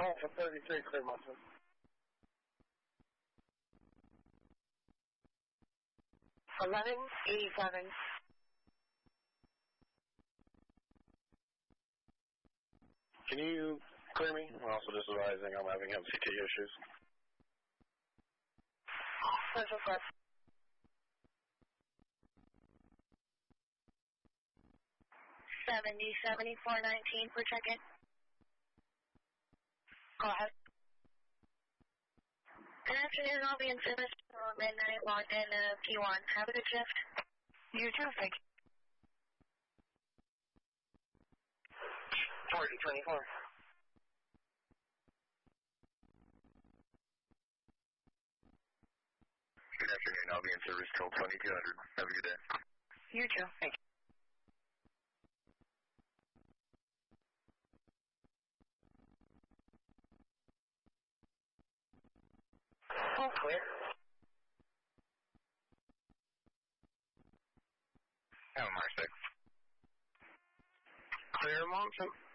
Alpha 33, clear Munson. $11.87. Can you clear me? I'm also just advising I'm having MCT issues. Central Quest. $70.74.19 per check-in. Go ahead. Good afternoon. I'll be in service till midnight, logged in P1. Have a good shift. You too. Thank you. 4024. Good afternoon. I'll be in service till 2200. Have a good day. You too. Thank you. All clear. MR6. Clear, Monson.